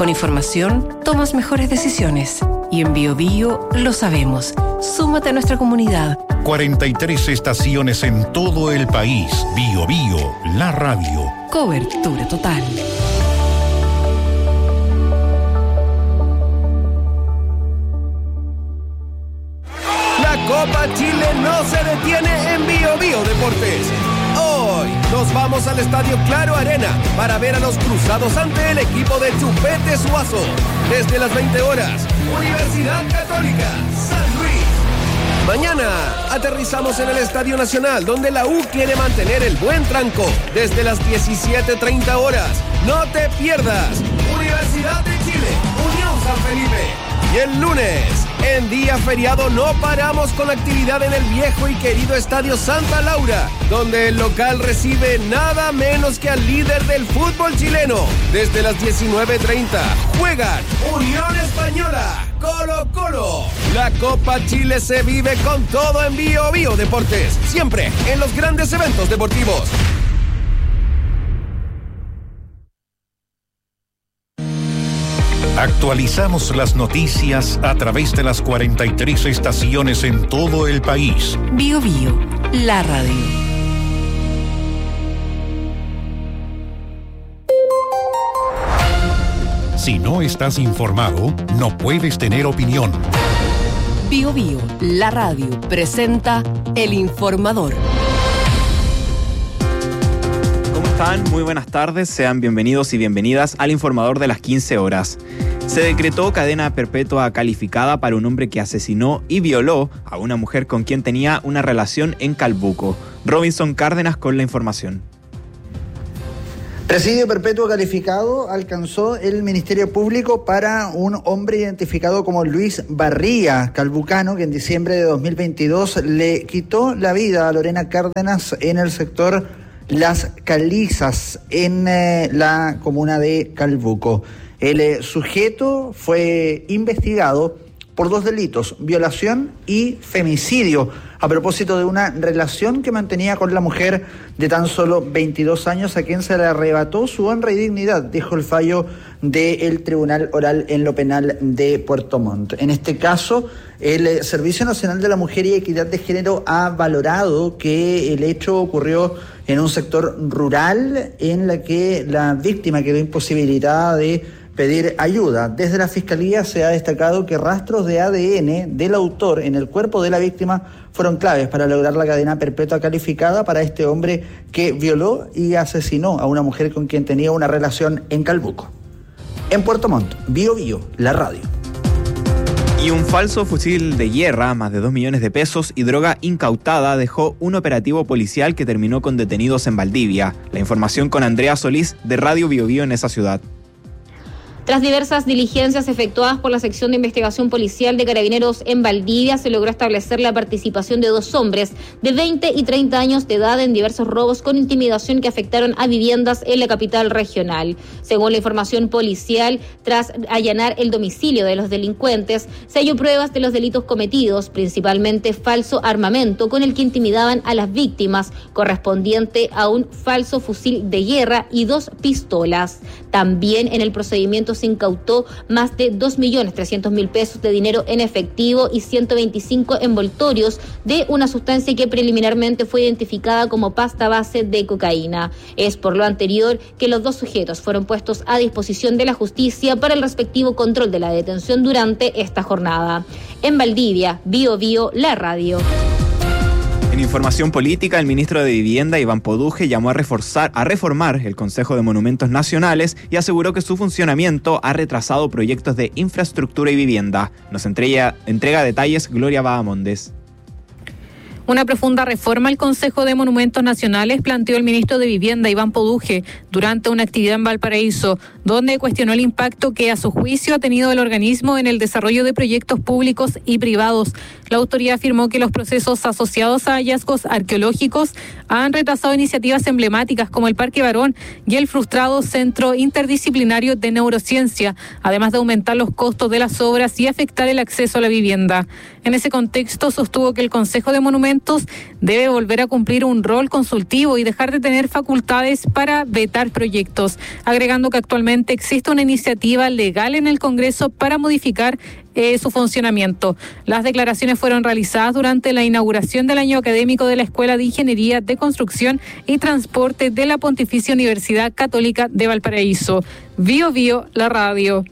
Con información, tomas mejores decisiones. Y en Biobío lo sabemos. Súmate a nuestra comunidad. 43 estaciones en todo el país. Biobío, la radio. Cobertura total. La Copa Chile no se detiene en Biobío Deportes. Hoy nos vamos al Estadio Claro Arena para ver a los cruzados ante el equipo de Chupete Suazo. Desde las 20 horas, Universidad Católica, San Luis. Mañana aterrizamos en el Estadio Nacional, donde la U quiere mantener el buen tranco. Desde las 17:30 horas, no te pierdas. Universidad de Chile, Unión San Felipe. Y el lunes, en día feriado, no paramos con actividad en el viejo y querido Estadio Santa Laura, donde el local recibe nada menos que al líder del fútbol chileno. Desde las 19:30 juegan Unión Española, Colo-Colo. La Copa Chile se vive con todo en Biobío Deportes, siempre en los grandes eventos deportivos. Actualizamos las noticias a través de las 43 estaciones en todo el país. Biobío, la radio. Si no estás informado, no puedes tener opinión. Biobío, la radio, presenta El Informador. ¿Cómo están? Muy buenas tardes, sean bienvenidos y bienvenidas al Informador de las 15 horas. Se decretó cadena perpetua calificada para un hombre que asesinó y violó a una mujer con quien tenía una relación en Calbuco. Robinson Cárdenas con la información. Presidio perpetuo calificado alcanzó el Ministerio Público para un hombre identificado como Luis Barría, calbucano, que en diciembre de 2022 le quitó la vida a Lorena Cárdenas en el sector Las Calizas, en la comuna de Calbuco. El sujeto fue investigado por 2 delitos, violación y femicidio, a propósito de una relación que mantenía con la mujer de tan solo 22 años, a quien se le arrebató su honra y dignidad, dijo el fallo del Tribunal Oral en lo Penal de Puerto Montt. En este caso, el Servicio Nacional de la Mujer y Equidad de Género ha valorado que el hecho ocurrió en un sector rural en la que la víctima quedó imposibilitada de pedir ayuda. Desde la Fiscalía se ha destacado que rastros de ADN del autor en el cuerpo de la víctima fueron claves para lograr la cadena perpetua calificada para este hombre que violó y asesinó a una mujer con quien tenía una relación en Calbuco. En Puerto Montt, Biobío, la radio. Y un falso fusil de guerra, más de 2 millones de pesos y droga incautada dejó un operativo policial que terminó con detenidos en Valdivia. La información con Andrea Solís de Radio Biobío en esa ciudad. Tras diversas diligencias efectuadas por la sección de investigación policial de Carabineros en Valdivia, se logró establecer la participación de 2 hombres de 20 y 30 años de edad en diversos robos con intimidación que afectaron a viviendas en la capital regional. Según la información policial, tras allanar el domicilio de los delincuentes, se halló pruebas de los delitos cometidos, principalmente falso armamento con el que intimidaban a las víctimas, correspondiente a un falso fusil de guerra y 2 pistolas. También en el procedimiento se incautó más de 2.300.000 pesos de dinero en efectivo y 125 envoltorios de una sustancia que preliminarmente fue identificada como pasta base de cocaína. Es por lo anterior que los 2 sujetos fueron puestos a disposición de la justicia para el respectivo control de la detención durante esta jornada. En Valdivia, Biobío, la radio. En información política, el ministro de Vivienda, Iván Poduje, llamó a reformar el Consejo de Monumentos Nacionales y aseguró que su funcionamiento ha retrasado proyectos de infraestructura y vivienda. Nos entrega detalles Gloria Bahamondes. Una profunda reforma al Consejo de Monumentos Nacionales planteó el ministro de Vivienda, Iván Poduje, durante una actividad en Valparaíso, donde cuestionó el impacto que a su juicio ha tenido el organismo en el desarrollo de proyectos públicos y privados. La autoridad afirmó que los procesos asociados a hallazgos arqueológicos han retrasado iniciativas emblemáticas como el Parque Barón y el frustrado Centro Interdisciplinario de Neurociencia, además de aumentar los costos de las obras y afectar el acceso a la vivienda. En ese contexto, sostuvo que el Consejo de Monumentos momentos debe volver a cumplir un rol consultivo y dejar de tener facultades para vetar proyectos, agregando que actualmente existe una iniciativa legal en el Congreso para modificar su funcionamiento. Las declaraciones fueron realizadas durante la inauguración del año académico de la Escuela de Ingeniería de Construcción y Transporte de la Pontificia Universidad Católica de Valparaíso. Bio Bio, la radio.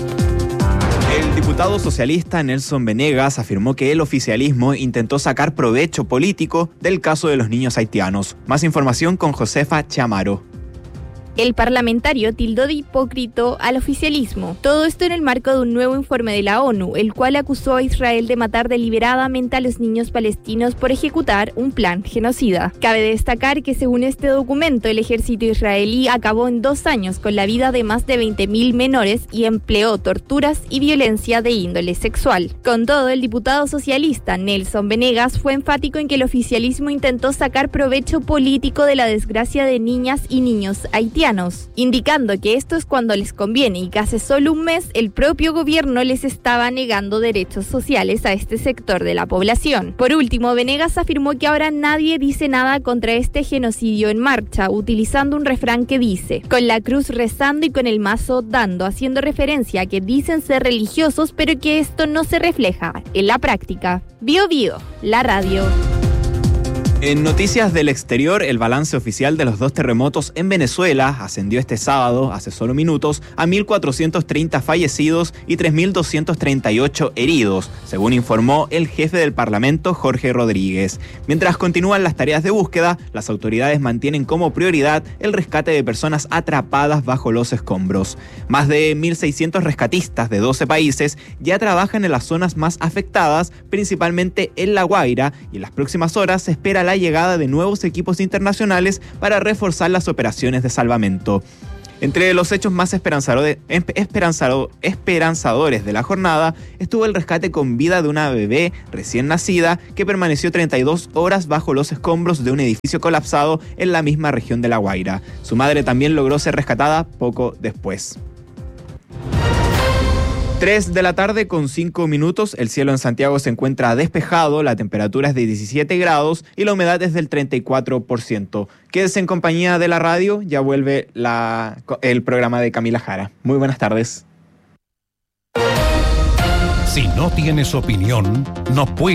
El diputado socialista Nelson Venegas afirmó que el oficialismo intentó sacar provecho político del caso de los niños haitianos. Más información con Josefa Chamaro. El parlamentario tildó de hipócrita al oficialismo. Todo esto en el marco de un nuevo informe de la ONU, el cual acusó a Israel de matar deliberadamente a los niños palestinos por ejecutar un plan genocida. Cabe destacar que según este documento, el ejército israelí acabó en 2 años con la vida de más de 20.000 menores y empleó torturas y violencia de índole sexual. Con todo, el diputado socialista Nelson Venegas fue enfático en que el oficialismo intentó sacar provecho político de la desgracia de niñas y niños haitianos, indicando que esto es cuando les conviene y que hace solo un mes el propio gobierno les estaba negando derechos sociales a este sector de la población. Por último, Venegas afirmó que ahora nadie dice nada contra este genocidio en marcha, utilizando un refrán que dice: con la cruz rezando y con el mazo dando, haciendo referencia a que dicen ser religiosos, pero que esto no se refleja en la práctica. Bio Bio, la radio. En noticias del exterior, el balance oficial de los 2 terremotos en Venezuela ascendió este sábado, hace solo minutos, a 1.430 fallecidos y 3.238 heridos, según informó el jefe del Parlamento, Jorge Rodríguez. Mientras continúan las tareas de búsqueda, las autoridades mantienen como prioridad el rescate de personas atrapadas bajo los escombros. Más de 1.600 rescatistas de 12 países ya trabajan en las zonas más afectadas, principalmente en La Guaira, y en las próximas horas se espera la llegada de nuevos equipos internacionales para reforzar las operaciones de salvamento. Entre los hechos más esperanzadores de la jornada estuvo el rescate con vida de una bebé recién nacida que permaneció 32 horas bajo los escombros de un edificio colapsado en la misma región de La Guaira. Su madre también logró ser rescatada poco después. 3 de la tarde con 5 minutos, el cielo en Santiago se encuentra despejado, la temperatura es de 17 grados y la humedad es del 34%. Quédese en compañía de la radio, ya vuelve el programa de Camila Jara. Muy buenas tardes. Si no tienes opinión, no puedes